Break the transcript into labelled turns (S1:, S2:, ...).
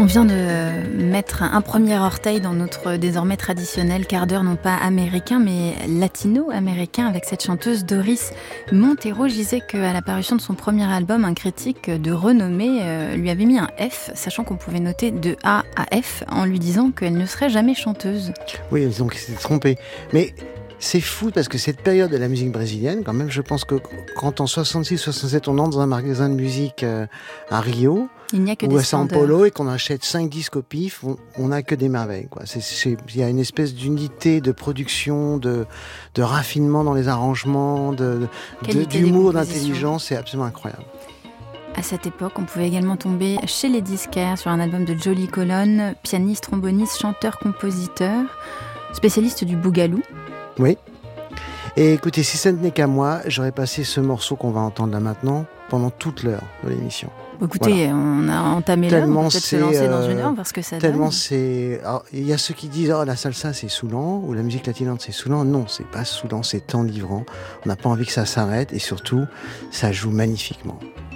S1: On vient de mettre un premier orteil dans notre désormais traditionnel quart d'heure, non pas américain, mais latino-américain, avec cette chanteuse Doris Montero. Je disais qu'à la parution de son premier album, un critique de renommée lui avait mis un F, sachant qu'on pouvait noter de A à F, en lui disant qu'elle ne serait jamais chanteuse.
S2: Oui, donc il s'est trompé. Mais c'est fou parce que cette période de la musique brésilienne, quand même, je pense que quand en 66-67, on entre dans un magasin de musique à Rio,
S1: il n'y a que
S2: ou
S1: des
S2: à São
S1: standards.
S2: Paulo, et qu'on achète 5 disques au pif, on n'a que des merveilles, quoi. Il y a une espèce d'unité de production, de raffinement dans les arrangements, d'humour, d'intelligence, c'est absolument incroyable.
S1: À cette époque, on pouvait également tomber chez les disquaires sur un album de Jolie Colonne, pianiste, tromboniste, chanteur, compositeur, spécialiste du boogaloo.
S2: Oui. Et écoutez, si ça ne tenait qu'à moi, j'aurais passé ce morceau qu'on va entendre là maintenant pendant toute l'heure de l'émission.
S1: Écoutez, voilà. On a entamé l'heure, on peut peut-être se lancer dans une heure, voir ce que ça
S2: tellement
S1: donne.
S2: c'est... Alors, il y a ceux qui disent « Oh, la salsa, c'est saoulant » ou « La musique latinante, c'est saoulant ». Non, c'est pas saoulant, c'est enivrant. On n'a pas envie que ça s'arrête et surtout, ça joue magnifiquement.